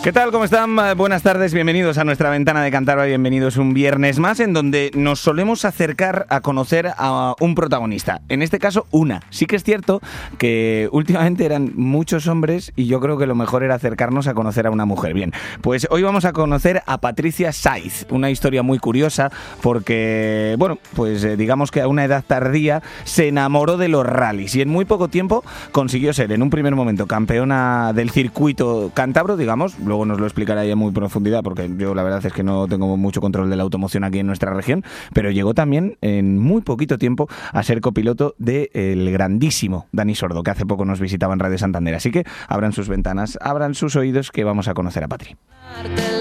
¿Qué tal? ¿Cómo están? Buenas tardes, bienvenidos a nuestra ventana de Cantabria, bienvenidos un viernes más en donde nos solemos acercar a conocer a un protagonista, en este caso una. Sí que es cierto que últimamente eran muchos hombres y yo creo que lo mejor era acercarnos a conocer a una mujer. Bien, pues hoy vamos a conocer a Patricia Saiz, una historia muy curiosa porque, bueno, pues digamos que a una edad tardía se enamoró de los rallies y en muy poco tiempo consiguió ser en un primer momento campeona del circuito cántabro, digamos. Luego nos lo explicará ella muy en profundidad porque yo la verdad es que no tengo mucho control de la automoción aquí en nuestra región, pero llegó también en muy poquito tiempo a ser copiloto del grandísimo Dani Sordo, que hace poco nos visitaba en Radio Santander. Así que abran sus ventanas, abran sus oídos, que vamos a conocer a Patri.